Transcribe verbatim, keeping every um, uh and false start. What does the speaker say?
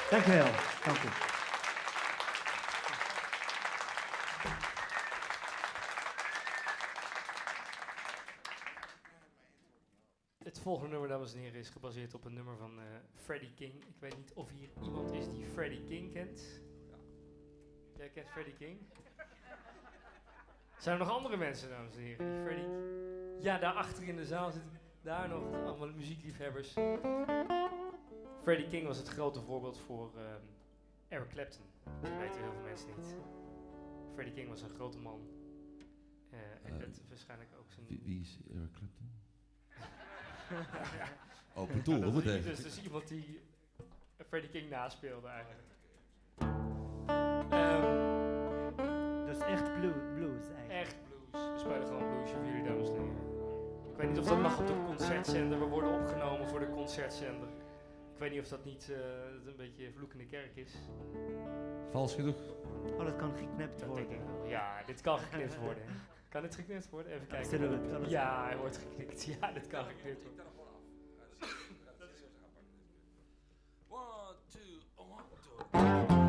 Dank u wel. Dank u. Het volgende nummer, dames en heren, is gebaseerd op een nummer van uh, Freddie King. Ik weet niet of hier iemand is die Freddie King kent. Jij kent Freddie King? Zijn er nog andere mensen, dames en heren, die Freddie... Ja, daar achter in de zaal zitten, daar nog allemaal muziekliefhebbers. Freddie King was het grote voorbeeld voor uh, Eric Clapton. Dat weten heel veel mensen niet. Freddie King was een grote man. Uh, en uh, dat is waarschijnlijk ook zijn... Wie, wie is Eric Clapton? Oh, Patoel, dat moet dus, even. dus, dus iemand die Freddie King naspeelde eigenlijk. Um, dus echt blues, blues eigenlijk. Echt blues. We spelen gewoon blues voor jullie, dames en heren. Ik weet niet of dat mag op de concertzender. We worden opgenomen voor de concertzender. Ik weet niet of dat niet uh, dat een beetje vloek in de kerk is. Vals genoeg? Oh, dat kan geknipt dat worden. Denk ik wel. Ja, dit kan geknipt worden. Kan dit geknipt worden? Even kijken. Absoluut. Ja, hij wordt geknipt. Ja, dit kan geknipt worden.